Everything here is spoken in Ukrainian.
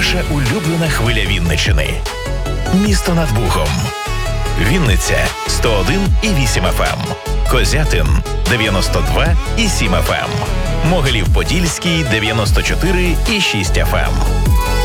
ваша улюблена хвиля Вінниччини. Місто над Богом. Вінниця 101,8 FM. Козятин 92,7 FM. Могилів-Подільський 94,6 FM.